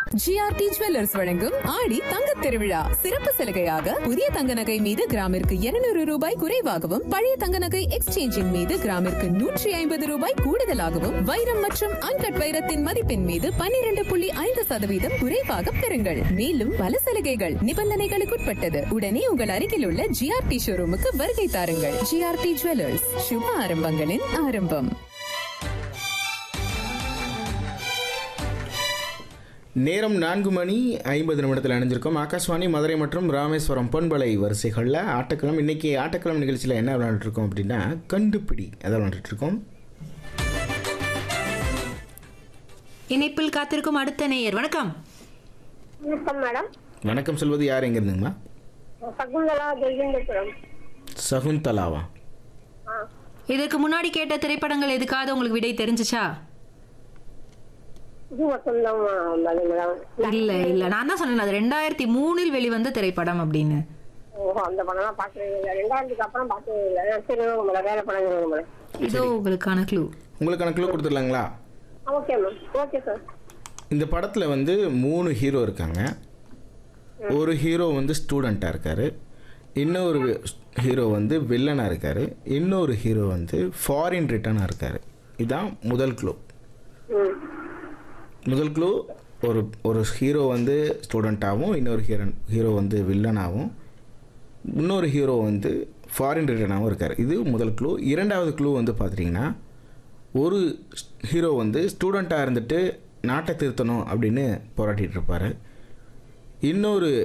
GRT jewellers வழங்கும் ஆடி தங்கத் திருவிழா சிறப்பு சலுகையாக புதிய தங்க நகை மீது கிராமிற்கு 200 ரூபாய் குறைவாகவும் பழைய தங்க நகை எக்ஸ்சேஞ்சின் மீது கிராமிற்கு 150 ரூபாய் கூடுதலாகவும் வைரம் மற்றும் அன்கட் வைரத்தின் மதிப்பின் மீது 12.5% குறைவாக பெறுங்கள். மேலும் பல சலுகைகள் நிபந்தனைகளுக்குட்பட்டது. உடனே உங்கள் அருகில் உள்ள ஜிஆர்டி ஷோரூமுக்கு வருகை தாருங்கள். ஜிஆர்டி ஜுவல்லர்ஸ், சுப ஆரம்பங்களின் ஆரம்பம். நேரம் 4:50 அணிஞ்சிருக்கோம். ஆகாஷ்வாணி மதுரை மற்றும் ராமேஸ்வரம் பொன்பலை வரிசைகளில் ஆட்டக்களம். இன்றைக்கி ஆட்டக்களம் நிகழ்ச்சியில் என்ன விளையாண்டுருக்கோம் அப்படின்னா கண்டுபிடி அதை விளையாண்டுருக்கோம். இணைப்பில் காத்திருக்கும் அடுத்த நேயர். வணக்கம். வணக்கம் மேடம். வணக்கம். சொல்வது யார், எங்க இருந்துங்கம்மா? சகுந்தலா ஜெயந்தபுரம். சகுந்தலாவா? இதற்கு முன்னாடி கேட்ட திரைப்படங்கள் எதுக்காவது உங்களுக்கு விடை தெரிஞ்சுச்சா? இல்ல இல்ல, நான் தான் சொன்னேன் அது 2003 வெளிவந்த திரைப்படம் அப்படின்னு. அந்த படம் பார்த்தது இல்லை, 2000க்கு அப்புறம் பார்த்தது இல்லை. சரி, உங்களை வேற படம். இதோ உங்களுக்கான க்ளூ. உங்களுக்கான clue கொடுத்துடலாங்களா? Okay ma'am. Okay sir. இந்த படத்தில் வந்து 3 ஹீரோ இருக்காங்க. ஒரு ஹீரோ வந்து ஸ்டூடெண்ட்டாக இருக்கார், இன்னொரு ஹீரோ வந்து வில்லனாக இருக்கார், இன்னொரு ஹீரோ வந்து ஃபாரின் ரிட்டர்னாக இருக்கார். இதுதான் முதல் க்ளூ. முதல் க்ளூ, ஒரு ஹீரோ வந்து ஸ்டூடெண்ட்டாகவும் இன்னொரு ஹீரோ வந்து வில்லனாகவும் இன்னொரு ஹீரோ வந்து ஃபாரின் ரிட்டர்னாகவும் இருக்கார். இது முதல் க்ளூ. இரண்டாவது க்ளூ வந்து பார்த்துட்டிங்கன்னா, ஒரு ஹீரோ வந்து ஸ்டூடெண்ட்டாக இருந்துட்டு நாட்டை திருத்தணும் அப்படின்னு போராட்டிகிட்டு இருப்பார். இன்னொரு